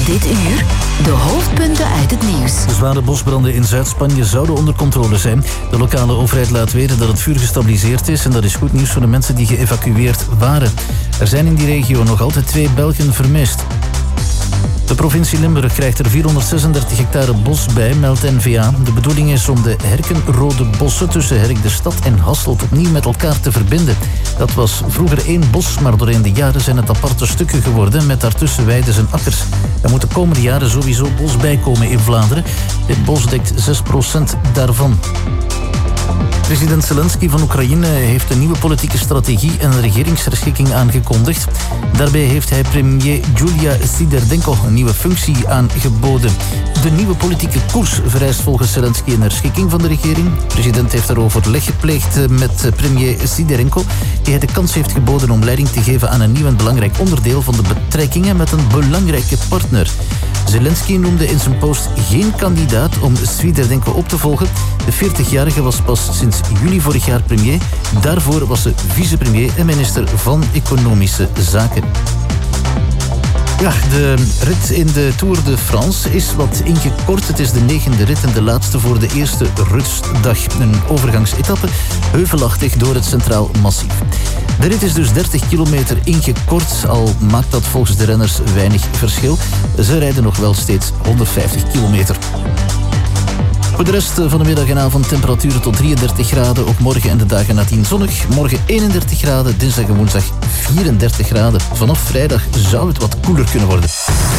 Dit uur de hoofdpunten uit het nieuws. De zware bosbranden in Zuid-Spanje zouden onder controle zijn. De lokale overheid laat weten dat het vuur gestabiliseerd is en dat is goed nieuws voor de mensen die geëvacueerd waren. Er zijn in die regio nog altijd 2 Belgen vermist. De provincie Limburg krijgt er 436 hectare bos bij, meldt N-VA. De bedoeling is om de herkenrode bossen tussen Herk de Stad en Hasselt opnieuw met elkaar te verbinden. Dat was vroeger 1 bos, maar doorheen de jaren zijn het aparte stukken geworden met daartussen weiden en akkers. Er moet de komende jaren sowieso bos bijkomen in Vlaanderen. Dit bos dekt 6% daarvan. President Zelensky van Oekraïne heeft een nieuwe politieke strategie en een regeringsherschikking aangekondigd. Daarbij heeft hij premier Julia Siderdenko een nieuwe functie aangeboden. De nieuwe politieke koers vereist volgens Zelensky een herschikking van de regering. De president heeft daarover overleg gepleegd met premier Siderenko, die hij de kans heeft geboden om leiding te geven aan een nieuw en belangrijk onderdeel van de betrekkingen met een belangrijke partner. Zelensky noemde in zijn post geen kandidaat om Sviderdenko op te volgen. De 40-jarige was pas sinds juli vorig jaar premier. Daarvoor was ze vicepremier en minister van Economische Zaken. Ja, de rit in de Tour de France is wat ingekort. Het is de 9e rit en de laatste voor de eerste rustdag. Een overgangsetappe, heuvelachtig door het Centraal Massief. De rit is dus 30 kilometer ingekort, al maakt dat volgens de renners weinig verschil. Ze rijden nog wel steeds 150 kilometer. Voor de rest van de middag en avond temperaturen tot 33 graden. Ook morgen en de dagen nadien zonnig. Morgen 31 graden, dinsdag en woensdag 34 graden. Vanaf vrijdag zou het wat koeler kunnen worden.